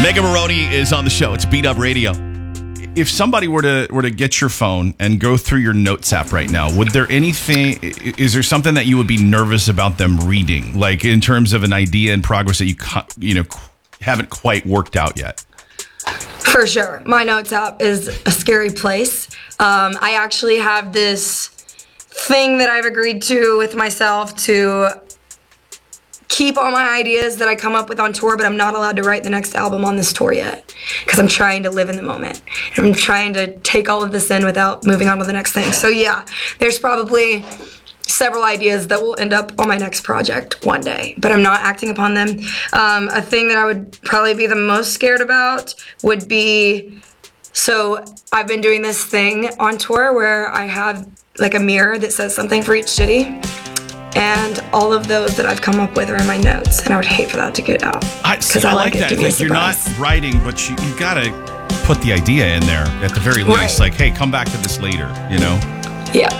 Megan Maroney is on the show. It's Beat Up Radio. If somebody were to get your phone and go through your notes app right now, is there something that you would be nervous about them reading, like in terms of an idea and progress that you haven't quite worked out yet? For sure. My notes app is a scary place. I actually have this thing that I've agreed to with myself to keep all my ideas that I come up with on tour, but I'm not allowed to write the next album on this tour yet because I'm trying to live in the moment. I'm trying to take all of this in without moving on to the next thing. So yeah, there's probably several ideas that will end up on my next project one day, but I'm not acting upon them. A thing that I would probably be the most scared about would be, so I've been doing this thing on tour where I have like a mirror that says something for each city. And all of those that I've come up with are in my notes, and I would hate for that to get out. Because I like that. Like you're not writing, but you got to put the idea in there at the very least. Right. Like, hey, come back to this later, you know? Yeah.